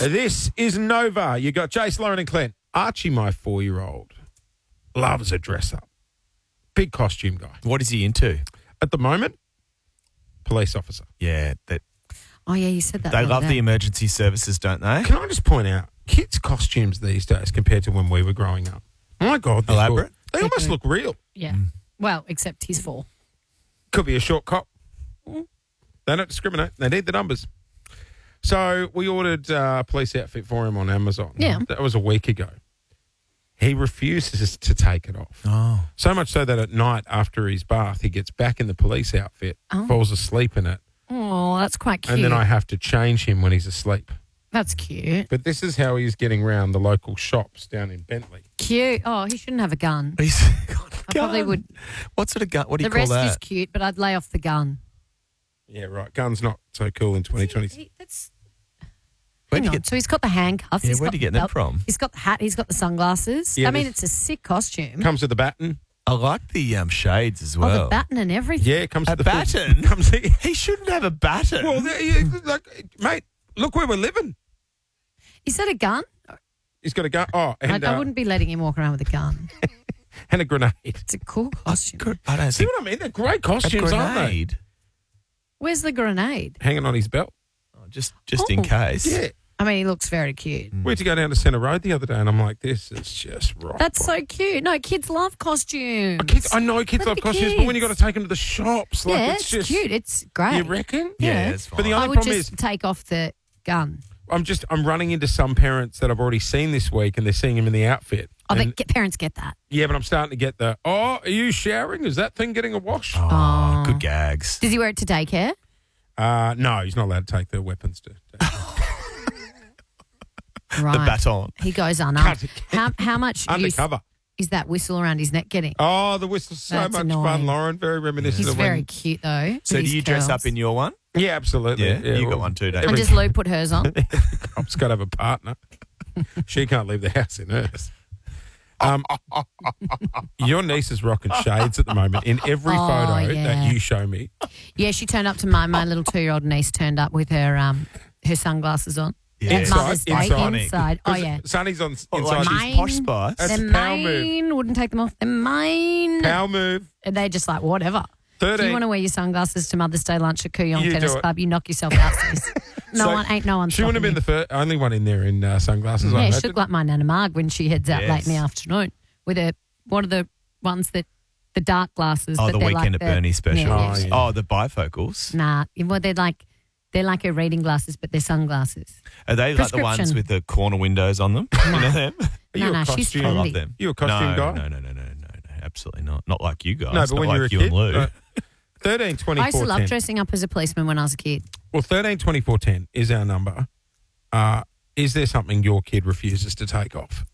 This is Nova. You got Jace, Lauren and Clint. Archie, my 4-year-old, loves a dress-up. Big costume guy. What is he into? At the moment, police officer. Yeah. Oh, yeah, you said that. They the love other the day. emergency services, don't they? Can I just point out, kids' costumes these days compared to when we were growing up, my God, they're Elaborate? good. They almost look real. Yeah. Well, except he's 4. Could be a short cop. They don't discriminate. They need the numbers. So we ordered a police outfit for him on Amazon. Yeah. That was a week ago. He refuses to take it off. Oh. So much so that at night after his bath, he gets back in the police outfit, falls asleep in it, Oh, that's quite cute. and then I have to change him when he's asleep. That's cute. But this is how he's getting round the local shops down in Bentley. Cute. Oh, he shouldn't have a gun. He's got a I probably gun. would. What sort of gun? What do you The call rest that? is cute, but I'd lay off the gun. Yeah, right. Gun's not so cool in 2020. That's. Where'd Hang you on. get- So he's got the handcuffs. Yeah, he's where'd got you get the them belt, from? He's got the hat. He's got the sunglasses. Yeah, I mean, there's- it's a sick costume. Comes with a baton. I like the shades as Oh, well. the baton and everything. Yeah, it comes A with the baton? Comes He shouldn't have a baton. well, mate, look where we're living. Is that a gun? He's got a gun. Oh, and, I wouldn't be letting him walk around with a gun. and a grenade. It's a cool costume. I don't See see what I mean? They're great a costumes, aren't they? grenade. Where's the grenade? Hanging on his belt. Oh, just in Oh. case. Yeah. I mean, he looks very cute. We had to go down to Centre Road the other day, and I'm like, this is just right. That's so cute. No, kids love costumes. I know kids Let love the costumes, but when you got kids. to take them to the shops, like Yeah, it's just cute. It's great. You reckon? Yeah, it's fine. But the I only would problem just is, take off the gun. I'm running into some parents that I've already seen this week, and they're seeing him in the outfit. Oh, And- parents get that. yeah, but I'm starting to get the, are you showering? Is that thing getting a wash? Oh, good gags. Does he wear it to daycare? No, he's not allowed to take the weapons to. Right. The baton. He goes unarmed. Can't- How much use Undercover. is that whistle around his neck getting? Oh, the whistle's so That's much fun, annoying. Lauren. Very reminiscent He's of very when. cute though. So with do his you dress curls. up in your one? Yeah, absolutely. Yeah, you got well, one too, don't you? And does Lou put hers on? Cop's got to have a partner. She can't leave the house in hers. Your niece is rocking shades at the moment. In every Oh, photo yeah. that you show me, Yeah, she turned up to my little 2-year-old niece turned up with her sunglasses on. Yeah. At Mother's Day Inside? inside. Oh yeah. Sonny's on What, inside. like his she's Posh Spice? That's They're power move. mine. Wouldn't take them off. They're mine. Power move. And they're just like, whatever. If 13. you want to wear your sunglasses to Mother's Day lunch at Kooyong You Tennis do it. Club, you knock yourself out, sis. Ain't no one She wouldn't have been the only one in there in sunglasses. I Yeah, she imagine. looked like my Nana Marg when she heads out late in the Yes. afternoon with one of the ones that the dark glasses. Oh, but the they're Weekend like at Bernie specials. Yeah, yeah. Oh, the bifocals. Nah, well they're like her reading glasses, but they're sunglasses. Are they like the ones Prescription. with the corner windows on them? You know them? Are you No, a she's costume? I love trendy. them. You a costume no, guy? No, absolutely not. Not like you guys. No, but Not when like you were a you kid, and Lou. 13, 24, I used to love 10. dressing up as a policeman when I was a kid. Well, 13, 24, 10 is our number. Is there something your kid refuses to take off?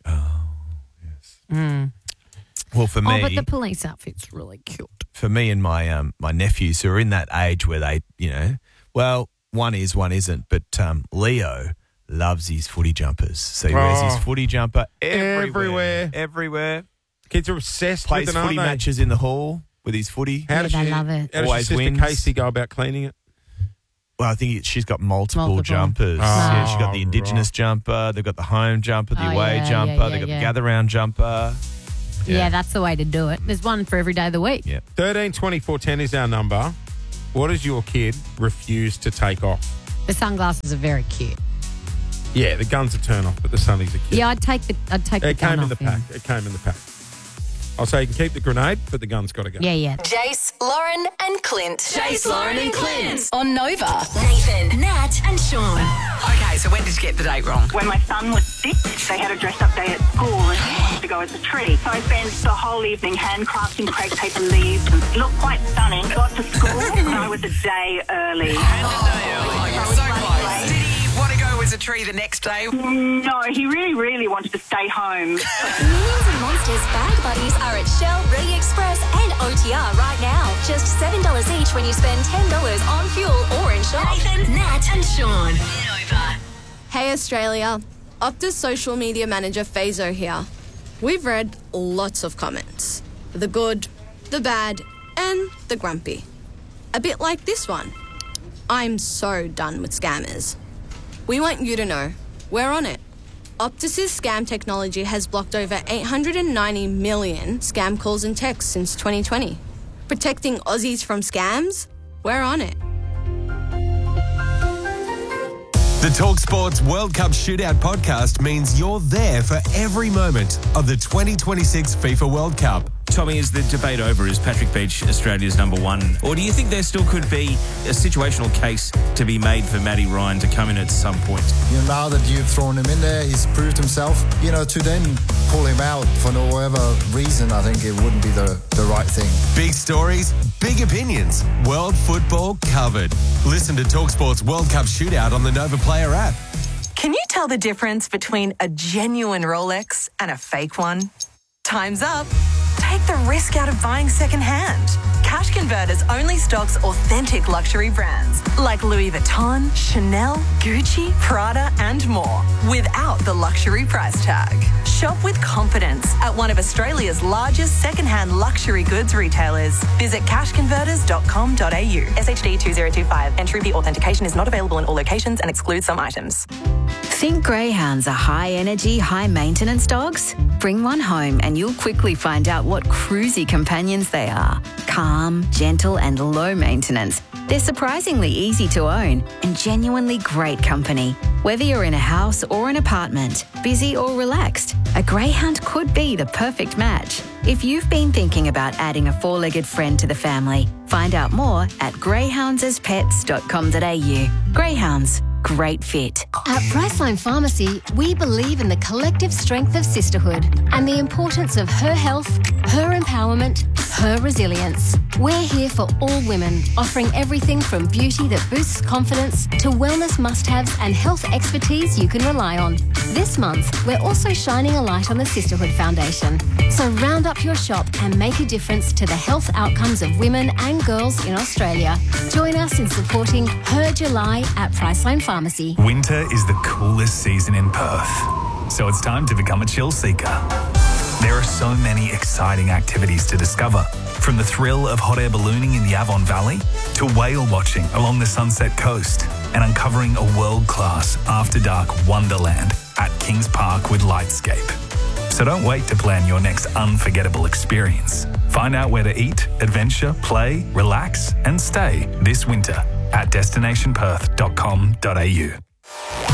Well, for me, Oh, but the police outfit's really cute. for me and my my nephews who are in that age where they, well, one is, one isn't, but Leo loves his footy jumpers. So he wears his footy jumper everywhere. Kids are obsessed Plays with it, footy aren't they? matches in the hall with his footy. How does Yeah, they she, love it. How does Always your sister wins. Casey go about cleaning it? Well, I think she's got multiple Multiple. jumpers. Oh, Yeah, she's got the Indigenous right. jumper. They've got the home jumper, the Oh, away yeah, jumper. yeah, They've got yeah. the gather round jumper. Yeah. That's the way to do it. There's one for every day of the week. Yeah. 13, 24, 10 is our number. What does your kid refuse to take off? The sunglasses are very cute. Yeah, the gun's a turn off, but the Sonny's a kid. Yeah, I'd take the It gun came in off the him. pack. It came in the pack. I'll say you can keep the grenade, but the gun's got to go. Yeah. Jace, Lauren, and Clint. Jace, Lauren, and Clint. On Nova. Nathan, Nat, and Sean. Okay, so when did you get the date wrong? When my son was 6, they had a dress-up day at school and he wanted to go as a tree. So I spent the whole evening handcrafting crepe paper leaves and it looked quite stunning. Got to school and I was a day early. Oh, so close. Did he want to go as a tree the next day? No, he really wanted to stay home. Millions of Monsters bag buddies are at Shell, Ready Express, and OTR right now. Just $7 each when you spend $10 on fuel or in shop. Nathan, Nat, and Sean. Nova. Hey Australia, Optus social media manager Fazo here. We've read lots of comments. The good, the bad, and the grumpy. A bit like this one. I'm so done with scammers. We want you to know, we're on it. Optus's scam technology has blocked over 890 million scam calls and texts since 2020. Protecting Aussies from scams? We're on it. The TalkSports World Cup Shootout podcast means you're there for every moment of the 2026 FIFA World Cup. Tommy, is the debate over? Is Patrick Beach Australia's number one? Or do you think there still could be a situational case to be made for Matty Ryan to come in at some point? Now that you've thrown him in there, he's proved himself. To then pull him out for no whatever reason, I think it wouldn't be the right thing. Big stories, big opinions. World football covered. Listen to TalkSports World Cup Shootout on the Nova Player app. Can you tell the difference between a genuine Rolex and a fake one? Time's up. Take the risk out of buying secondhand. Cash Converters only stocks authentic luxury brands like Louis Vuitton, Chanel, Gucci, Prada and more without the luxury price tag. Shop with confidence at one of Australia's largest secondhand luxury goods retailers. Visit cashconverters.com.au. SHD 2025. Entry fee authentication is not available in all locations and excludes some items. Think greyhounds are high-energy, high-maintenance dogs? Bring one home and you'll quickly find out what cruisy companions they are. Calm, gentle and low maintenance. They're surprisingly easy to own and genuinely great company. Whether you're in a house or an apartment, busy or relaxed, a greyhound could be the perfect match. If you've been thinking about adding a four-legged friend to the family, find out more at greyhoundsaspets.com.au. Greyhounds. Great fit. At Priceline Pharmacy, we believe in the collective strength of sisterhood and the importance of her health, her empowerment, her resilience. We're here for all women, offering everything from beauty that boosts confidence to wellness must-haves and health expertise you can rely on. This month, we're also shining a light on the Sisterhood Foundation. So round up your shop and make a difference to the health outcomes of women and girls in Australia. Join us in supporting Her July at Priceline Pharmacy. Winter is the coolest season in Perth, so it's time to become a chill seeker. There are so many exciting activities to discover, from the thrill of hot air ballooning in the Avon Valley to whale watching along the Sunset Coast and uncovering a world-class after-dark wonderland at Kings Park with Lightscape. So don't wait to plan your next unforgettable experience. Find out where to eat, adventure, play, relax and stay this winter at destinationperth.com.au.